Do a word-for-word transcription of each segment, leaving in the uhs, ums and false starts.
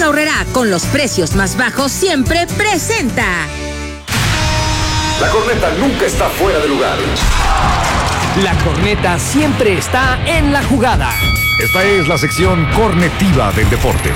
Aurrerá, con los precios más bajos siempre, presenta. La corneta nunca está fuera de lugar. La corneta siempre está en la jugada. Esta es la sección cornetiva del deporte.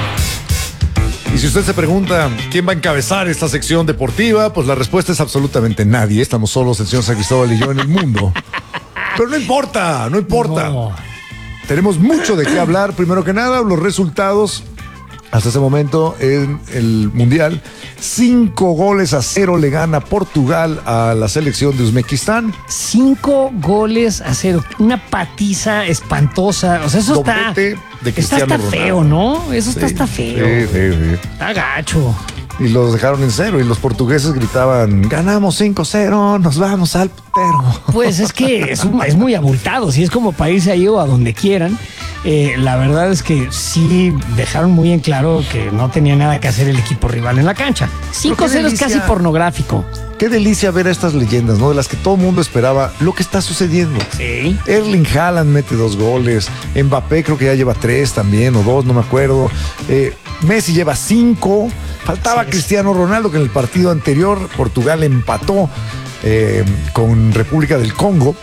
Y si usted se pregunta quién va a encabezar esta sección deportiva, pues la respuesta es absolutamente nadie. Estamos solos el señor San Cristóbal y yo en el mundo. Pero no importa, no importa. No. Tenemos mucho de qué hablar. Primero que nada, los resultados hasta ese momento en el Mundial. Cinco goles a cero le gana Portugal a la selección de Uzbekistán. Cinco goles a cero. Una patiza espantosa. O sea, eso Doblete está... de Cristiano está, está Ronaldo. feo, ¿no? Eso Sí, está, está feo. Sí, sí, sí. Está gacho. Y los dejaron en cero y los portugueses gritaban, ganamos cinco cero, nos vamos al putero. Pues es que es, es muy abultado, si es como para irse ahí o a donde quieran. Eh, la verdad es que sí dejaron muy en claro que no tenía nada que hacer el equipo rival en la cancha. cinco cero es casi pornográfico. Qué delicia ver a estas leyendas, ¿no? De las que todo el mundo esperaba lo que está sucediendo. Sí. Erling Haaland mete dos goles. Mbappé creo que ya lleva tres también, o dos, no me acuerdo. Eh, Messi lleva cinco. Faltaba sí, Cristiano Ronaldo, que en el partido anterior Portugal empató eh, con República del Congo.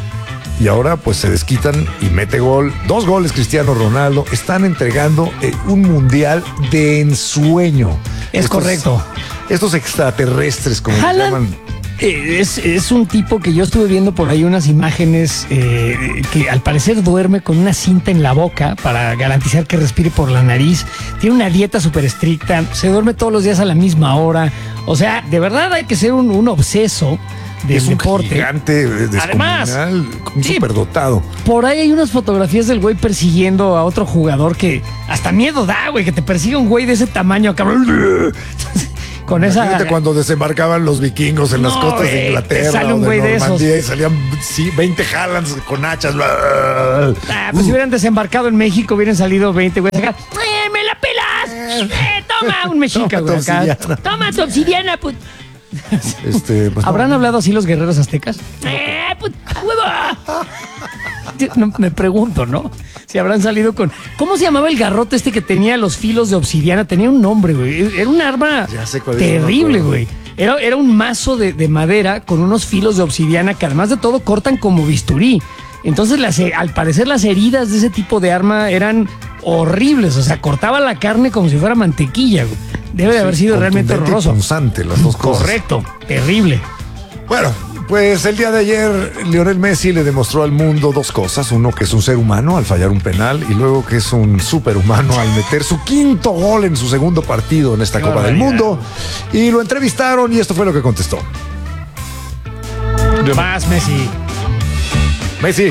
Y ahora pues se desquitan y mete gol. Dos goles Cristiano Ronaldo. Están entregando eh, un mundial de ensueño. Es estos, correcto. Estos extraterrestres, como Haaland, les llaman. Eh, es, es un tipo que yo estuve viendo por ahí unas imágenes eh, que al parecer duerme con una cinta en la boca para garantizar que respire por la nariz. Tiene una dieta súper estricta. Se duerme todos los días a la misma hora. O sea, de verdad hay que ser un, un obseso de es deporte. Un gigante descomunal, Además, un sí, superdotado. Por ahí hay unas fotografías del güey persiguiendo a otro jugador que hasta miedo da, güey, que te persiga un güey de ese tamaño, cabrón. Con Imagínate esa... cuando desembarcaban los vikingos en no, las costas güey, de Inglaterra sale un o güey de de Normandía esos. y salían sí, veinte Haalands con hachas. Ah, pues uh. si hubieran desembarcado en México hubieran salido veinte güeyes acá. ¡Eh, me la pelas! Eh, toma un mexica, güey, acá. Toma tu obsidiana, put. Este, pues ¿Habrán no. hablado así los guerreros aztecas? ¡Eh, put, huevo! No, me pregunto, ¿no? Si habrán salido con... ¿Cómo se llamaba el garrote este que tenía los filos de obsidiana? Tenía un nombre, güey. Era un arma terrible, güey. Era, era un mazo de, de madera con unos filos de obsidiana que además de todo cortan como bisturí. Entonces, las, al parecer, las heridas de ese tipo de arma eran horribles. O sea, cortaba la carne como si fuera mantequilla, güey. Debe de sí, haber sido realmente horroroso. Punzante, las dos cosas. Correcto, terrible. Bueno, pues el día de ayer Lionel Messi le demostró al mundo dos cosas. Uno, que es un ser humano al fallar un penal, y luego que es un superhumano al meter su quinto gol en su segundo partido en esta Qué Copa del Mundo. Y lo entrevistaron y esto fue lo que contestó. Más Messi. Messi.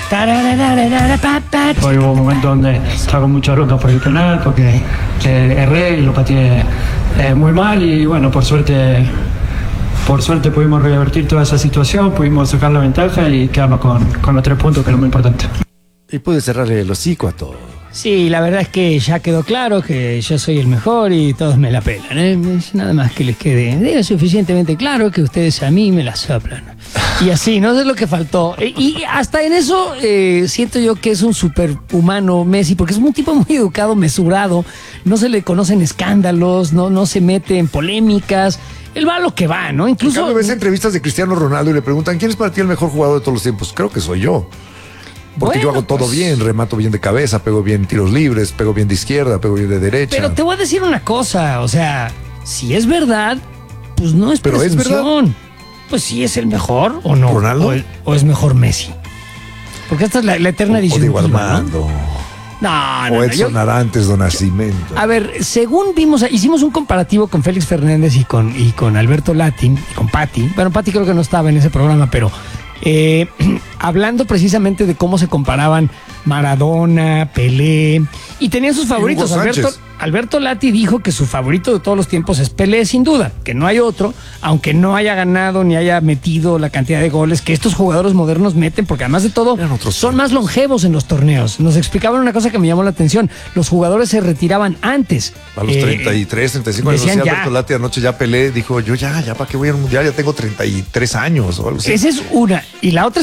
Hoy hubo un momento donde estaba con mucha ruta por el penal porque eh, erré y lo pateé eh, muy mal y bueno, por suerte por suerte pudimos revertir toda esa situación, pudimos sacar la ventaja y quedarnos con, con los tres puntos, que es lo muy importante. Y pude cerrarle el hocico a todo. Sí, la verdad es que ya quedó claro que yo soy el mejor y todos me la pelan, ¿eh? Nada más que les quede digo, suficientemente claro que ustedes a mí me la soplan. Y así, no sé lo que faltó. Y hasta en eso eh, siento yo que es un superhumano Messi, porque es un tipo muy educado, mesurado, no se le conocen escándalos, no, no se mete en polémicas. Él va a lo que va, ¿no? Incluso... Cuando ves entrevistas de Cristiano Ronaldo y le preguntan ¿quién es para ti el mejor jugador de todos los tiempos? Creo que soy yo. Porque bueno, yo hago todo pues, bien, remato bien de cabeza, pego bien tiros libres, pego bien de izquierda, pego bien de derecha. Pero te voy a decir una cosa, o sea, si es verdad, pues no es pero presunción. Es verdad. Pues sí es el mejor o no. ¿Ronaldo? O, el, o es mejor Messi. Porque esta es la, la eterna disyuntiva. O Diego Armando. No, no, o Edson no, yo, Arantes do Nascimento. A ver, según vimos, hicimos un comparativo con Félix Fernández y con, y con Alberto Lati, y con Pati. Bueno, Pati creo que no estaba en ese programa, pero eh, hablando precisamente de cómo se comparaban Maradona, Pelé, y tenían sus favoritos. Alberto, Alberto Lati dijo que su favorito de todos los tiempos es Pelé, sin duda, que no hay otro, aunque no haya ganado ni haya metido la cantidad de goles que estos jugadores modernos meten, porque además de todo son más longevos en los torneos. Nos explicaban una cosa que me llamó la atención: los jugadores se retiraban antes. A los eh, treinta y tres, treinta y cinco años. Decía Alberto Lati anoche, ya Pelé dijo, yo ya, ya para qué voy al mundial, ya tengo treinta y tres años o algo así. Esa es una. Y la otra es que y también Ronaldo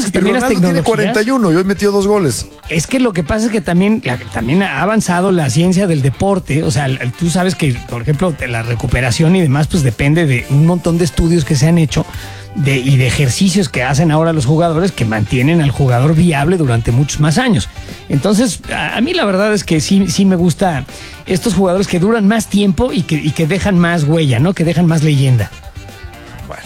Ronaldo tiene cuarenta y uno y hoy metió dos goles. Es que lo que pasa es que también, la, también ha avanzado la ciencia del deporte. O sea, tú sabes que, por ejemplo, de la recuperación y demás, pues depende de un montón de estudios que se han hecho de, y de ejercicios que hacen ahora los jugadores que mantienen al jugador viable durante muchos más años. Entonces, a, a mí la verdad es que sí, sí me gusta estos jugadores que duran más tiempo y que, y que dejan más huella, ¿no? Que dejan más leyenda. Bueno,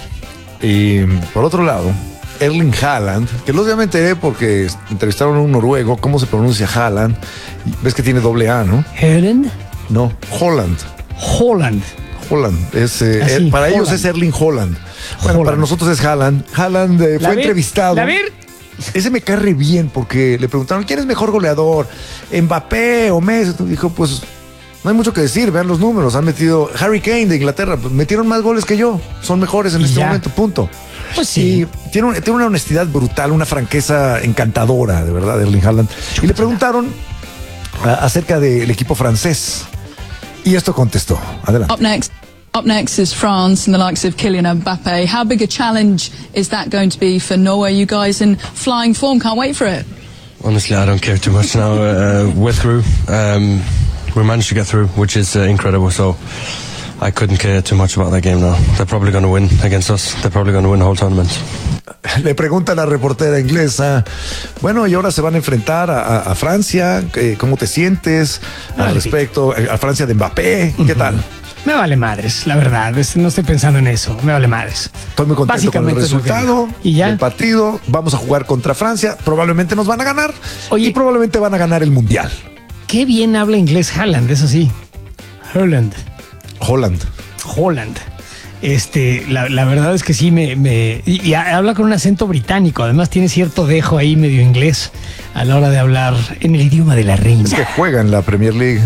y por otro lado, Erling Haaland, que los día me enteré porque entrevistaron a un noruego, cómo se pronuncia Haaland. Ves que tiene doble A, ¿no? ¿Haaland? No, Holland. Holland. Holland. Es, eh, Así, para Holland. ellos es Erling Holland. Bueno, Holland. para nosotros es Haaland. Haaland eh, fue ver, entrevistado. La ver. Ese me cae re bien porque le preguntaron, ¿quién es mejor goleador? ¿Mbappé o Messi? Dijo, pues no hay mucho que decir, vean los números. Han metido Harry Kane de Inglaterra, pues, metieron más goles que yo. Son mejores en Y este ya. momento, punto. Pues sí. Y tiene, un- tiene una honestidad brutal, una franqueza encantadora, de verdad, Erling Haaland. Y le preguntaron a- acerca del equipo francés. Y esto contestó. Adelante. Up next, up next is France and the likes of Kylian Mbappe. How big a challenge is that going to be for Norway? You guys in flying form, can't wait for it. Honestly, I don't care too much now. Uh, we're through. Um, we managed to get through, which is uh, incredible. So I couldn't care too much about that game now. They're probably going to win against us. They're probably going to win the whole tournament. Le pregunta a la reportera inglesa, bueno, y ahora se van a enfrentar a, a- a Francia, eh, ¿cómo te sientes al Vale. respecto? A Francia de Mbappé, ¿qué tal? Me vale madres, la verdad. es- No estoy pensando en eso. Me vale madres. Estoy muy contento con el Básicamente es lo que resultado digo. ¿Y ya? del partido. Vamos a jugar contra Francia. Probablemente nos van a ganar. Oye. y probablemente van a ganar el Mundial. Qué bien habla inglés Haaland, eso sí. Haaland. Holland. Holland. Este, la, la verdad es que sí me, me y, y habla con un acento británico. Además tiene cierto dejo ahí medio inglés a la hora de hablar en el idioma de la reina. Es que juega en la Premier League.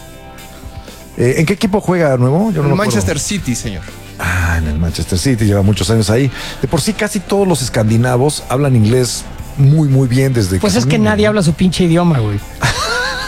Eh, ¿En qué equipo juega nuevo? Yo no El me acuerdo. Manchester City, señor. Ah, en el Manchester City, lleva muchos años ahí. De por sí, casi todos los escandinavos hablan inglés muy, muy bien desde Pues que es son que niños, nadie ¿no? habla su pinche idioma, güey.